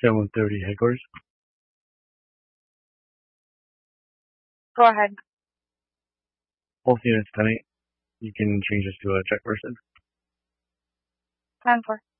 730 headquarters. Go ahead. Both units 10-8. You can change this to a check person. 10-4.